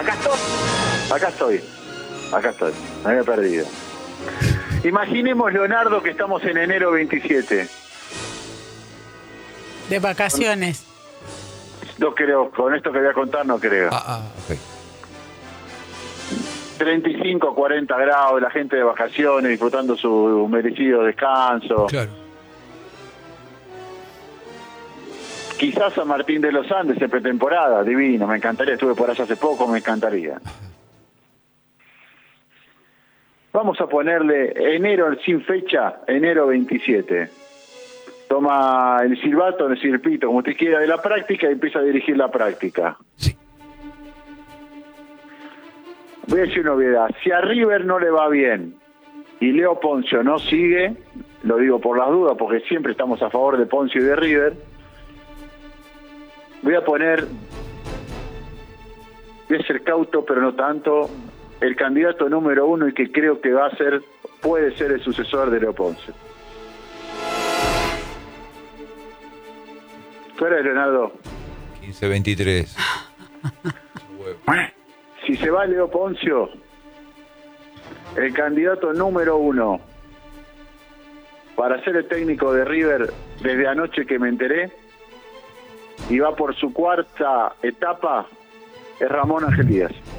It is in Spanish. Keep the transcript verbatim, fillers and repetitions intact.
Acá estoy. Acá estoy. Acá estoy. Me había perdido. Imaginemos, Leonardo, que estamos en enero veintisiete. De vacaciones. No creo, con esto que voy a contar no creo. Ah, ah, ok. treinta y cinco, cuarenta grados, la gente de vacaciones, disfrutando su merecido descanso. Claro. Quizás San Martín de los Andes en pretemporada, divino, me encantaría, estuve por allá hace poco, me encantaría. Vamos a ponerle enero sin fecha, enero veintisiete. Toma el silbato, el silpito, como usted quiera, de la práctica y empieza a dirigir la práctica. Sí. Voy a decir una obviedad. Si a River no le va bien y Leo Poncio no sigue, lo digo por las dudas, porque siempre estamos a favor de Poncio y de River, voy a poner, voy a ser cauto, pero no tanto, el candidato número uno y que creo que va a ser, puede ser el sucesor de Leo Poncio. ¿Qué hora es, Leonardo? quince veintitrés. Si se va Leo Poncio, el candidato número uno para ser el técnico de River desde anoche que me enteré, y va por su cuarta etapa, es Ramón Ángel Díaz.